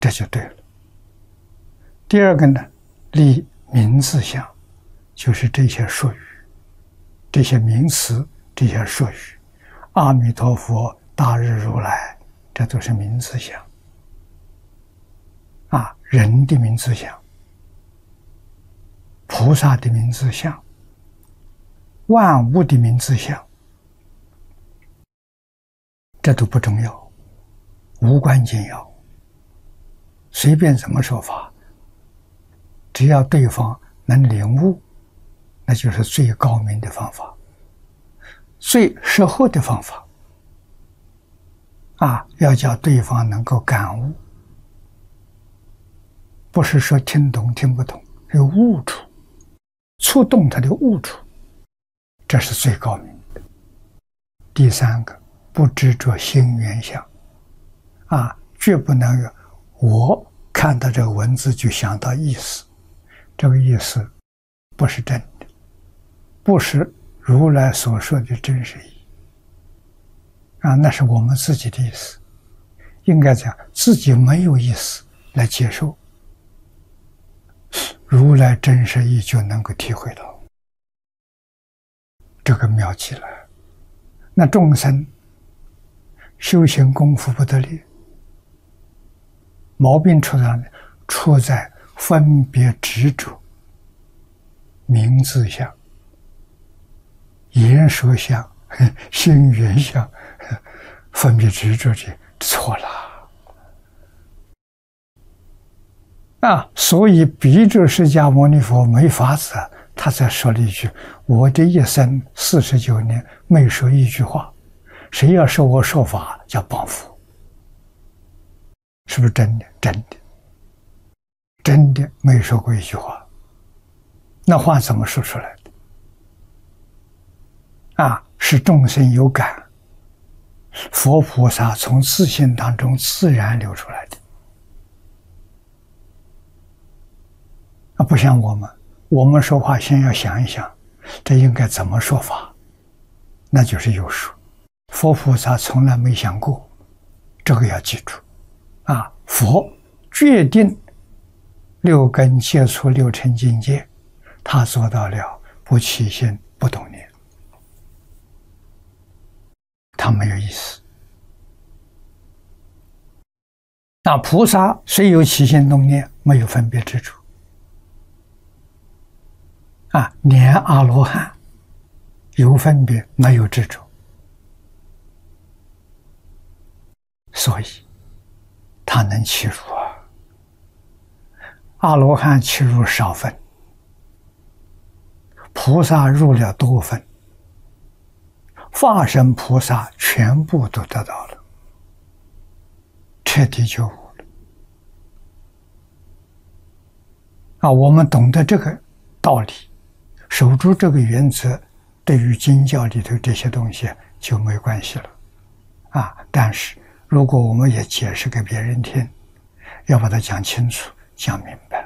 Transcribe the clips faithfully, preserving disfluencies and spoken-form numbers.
这就对了。第二个呢，立名字相，就是这些术语、这些名词、这些术语，阿弥陀佛、大日如来，这都是名字相啊，人的名字相，菩萨的名字相，万物的名字相，这都不重要，无关紧要，随便怎么说法，只要对方能领悟，那就是最高明的方法，最适合的方法啊！要叫对方能够感悟，不是说听懂听不懂，有悟处，触动他的悟处，这是最高明的。第三个，不执着心缘相啊，绝不能有我看到这个文字就想到意思，这个意思不是真的，不是如来所说的真实意啊，那是我们自己的意思，应该讲自己没有意思来接受，如来真实意就能够体会到，这个妙极了。那众生修行功夫不得力，毛病出在哪里？出在分别执着名字相、言说相、心缘相，分别执着这错了啊！所以逼着释迦牟尼佛没法子，他才说了一句：我这一生四十九年没说一句话，谁要说我说法叫报复，是不是真的？真的，真的没说过一句话，那话怎么说出来的？啊，是众生有感，佛菩萨从自性当中自然流出来的。啊，不像我们，我们说话先要想一想，这应该怎么说法，那就是有数。佛菩萨从来没想过，这个要记住。啊，佛决定六根接触六尘境界，他做到了不起心不动念，他没有意思。那菩萨虽有起心动念，没有分别之处啊，连阿罗汉有分别没有执着，所以他能契入啊。阿罗汉契入少分，菩萨入了多分，化身菩萨全部都得到了，彻底觉悟了啊！我们懂得这个道理，守住这个原则，对于经教里头这些东西就没关系了啊！但是如果我们也解释给别人听，要把它讲清楚讲明白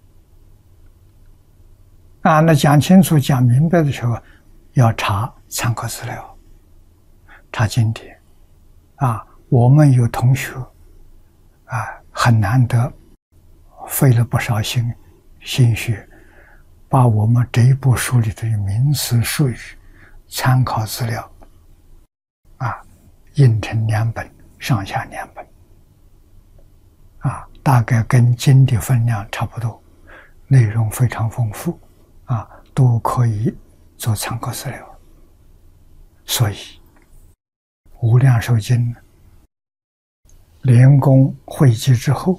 啊！那讲清楚讲明白的时候，要查参考资料，查经典啊！我们有同学啊，很难得费了不少心心血，把我们这一部书里的名词术语参考资料啊印成两本，上下两本啊，大概跟经的分量差不多，内容非常丰富啊，都可以做参考资料。所以无量寿经连公汇集之后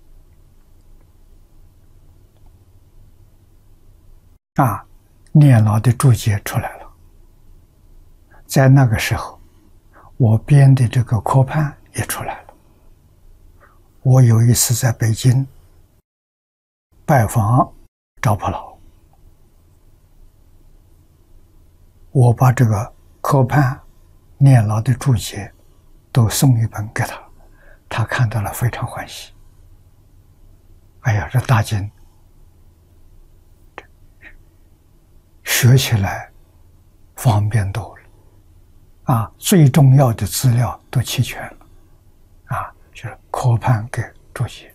啊，念老的注解出来了。在那个时候，我编的这个科判也出来了。我有一次在北京拜访赵普老，我把这个科判念老的注解都送一本给他，他看到了非常欢喜。哎呀，这大经学起来方便多了啊！最重要的资料都齐全了啊，就是科判给注解。